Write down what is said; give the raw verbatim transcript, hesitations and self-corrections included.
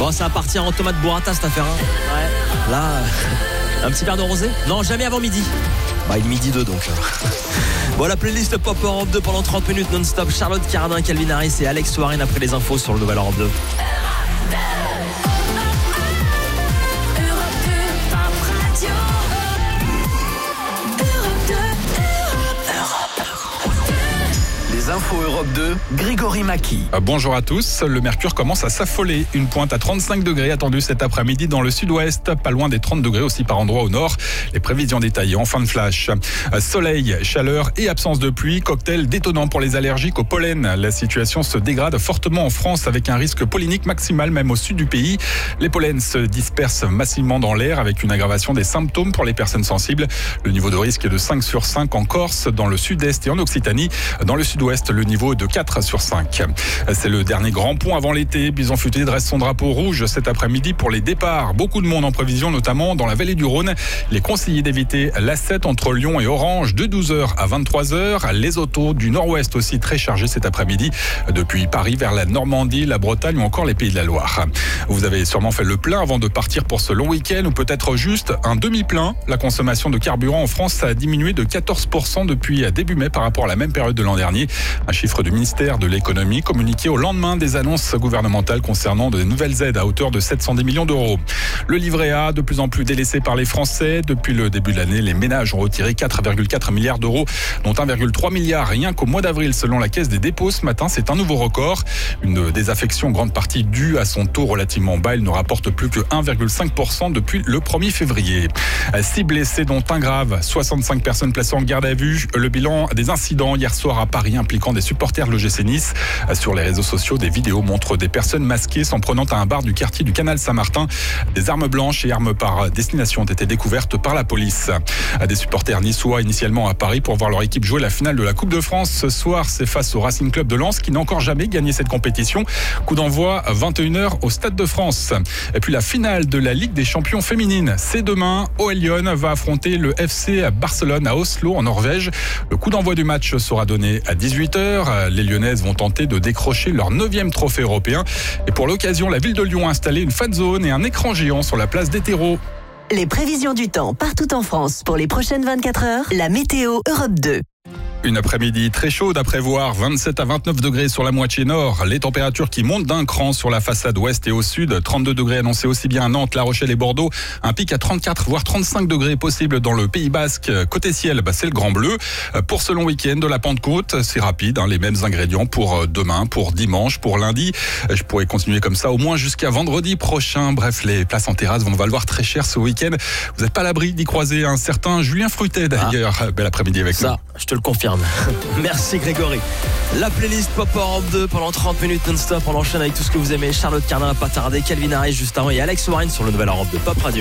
Bon, ça va partir en tomate burrata cette affaire. Hein. Ouais. Là, un petit verre de rosé. Non, jamais avant midi. Bah, il est midi deux donc. Bon, la playlist Pop Europe deux pendant trente minutes non-stop. Charlotte Cardin, Calvin Harris et Alex Warren après les infos sur le Nouvel Europe deux. Info Europe deux, Grégory Maki. Bonjour à tous. Le mercure commence à s'affoler. Une pointe à trente-cinq degrés attendue cet après-midi dans le sud-ouest, pas loin des trente degrés aussi par endroits au nord. Les prévisions détaillées en fin de flash. Soleil, chaleur et absence de pluie, cocktail détonnant pour les allergiques au pollen. La situation se dégrade fortement en France avec un risque pollinique maximal même au sud du pays. Les pollens se dispersent massivement dans l'air avec une aggravation des symptômes pour les personnes sensibles. Le niveau de risque est de cinq sur cinq en Corse, dans le sud-est et en Occitanie. Dans le sud-ouest, le niveau est de quatre sur cinq. C'est le dernier grand pont avant l'été. Bison Futé dresse son drapeau rouge cet après-midi pour les départs. Beaucoup de monde en prévision, notamment dans la vallée du Rhône. Il est conseillé d'éviter l'A sept entre Lyon et Orange de douze heures à vingt-trois heures. Les autos du nord-ouest aussi très chargées cet après-midi depuis Paris vers la Normandie, la Bretagne ou encore les Pays de la Loire. Vous avez sûrement fait le plein avant de partir pour ce long week-end ou peut-être juste un demi-plein. La consommation de carburant en France a diminué de quatorze pour cent depuis début mai par rapport à la même période de l'an dernier. Un chiffre du ministère de l'économie communiqué au lendemain des annonces gouvernementales concernant de nouvelles aides à hauteur de sept cent dix millions d'euros. Le livret A, de plus en plus délaissé par les Français. Depuis le début de l'année, les ménages ont retiré quatre virgule quatre milliards d'euros, dont un virgule trois milliard rien qu'au mois d'avril selon la Caisse des dépôts. Ce matin, c'est un nouveau record. Une désaffection en grande partie due à son taux relativement bas. Il ne rapporte plus que un virgule cinq pour cent depuis le premier février. Six blessés, dont un grave. soixante-cinq personnes placées en garde à vue. Le bilan des incidents hier soir à Paris impliquant des supporters de l'O G C Nice. Sur les réseaux sociaux, des vidéos montrent des personnes masquées s'en prenant à un bar du quartier du Canal Saint-Martin. Des armes blanches et armes par destination ont été découvertes par la police. Des supporters niçois initialement à Paris pour voir leur équipe jouer la finale de la Coupe de France. Ce soir, c'est face au Racing Club de Lens qui n'a encore jamais gagné cette compétition. Coup d'envoi à vingt et une heures au Stade de France. Et puis la finale de la Ligue des champions féminines. C'est demain. O L Lyon va affronter le F C Barcelone à Oslo en Norvège. Le coup d'envoi du match sera donné à dix-huit heures. Les Lyonnaises vont tenter de décrocher leur neuvième trophée européen. Et pour l'occasion, la ville de Lyon a installé une fan zone et un écran géant sur la place des terreaux. Les prévisions du temps partout en France pour les prochaines vingt-quatre heures. La météo Europe deux. Une après-midi très chaude à prévoir, vingt-sept à vingt-neuf degrés sur la moitié nord. Les températures qui montent d'un cran sur la façade ouest et au sud. trente-deux degrés annoncés aussi bien à Nantes, La Rochelle et Bordeaux. Un pic à trente-quatre voire trente-cinq degrés possible dans le Pays Basque. Côté ciel, bah c'est le grand bleu. Pour ce long week-end de la Pentecôte, c'est rapide, hein, les mêmes ingrédients pour demain, pour dimanche, pour lundi. Je pourrais continuer comme ça au moins jusqu'à vendredi prochain. Bref, les places en terrasse vont valoir très cher ce week-end. Vous n'êtes pas à l'abri d'y croiser un certain Julien Frutet d'ailleurs. Ah, bel après-midi avec ça, nous. Je te le confirme. Merci Grégory. La playlist Pop Europe deux pendant trente minutes non-stop. On enchaîne avec tout ce que vous aimez. Charlotte Cardin, pas tardé, Calvin Harris juste avant et Alex Warren sur le Nouvel Europe deux Pop Radio.